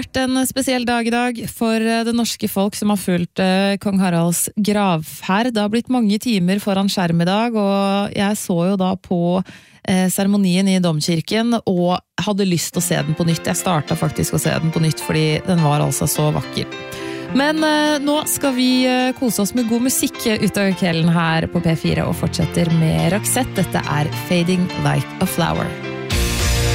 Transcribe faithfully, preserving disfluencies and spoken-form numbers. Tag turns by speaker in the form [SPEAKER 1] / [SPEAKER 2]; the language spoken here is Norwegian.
[SPEAKER 1] vært en spesiell dag i dag for det norske folk som har fulgt kong Haralds gravferd. Det har blitt mange timer foran skjerm i dag, og jeg så jo da på eh, seremonien i Domkirken, og hadde lyst til å se den på nytt. Jeg startet faktisk å se den på nytt, fordi den var altså så vakker. Men eh, nå skal vi eh, kose oss med god musikk utover kvelden her på P fire, og fortsetter med Roxette. Dette er Fading Like a Flower.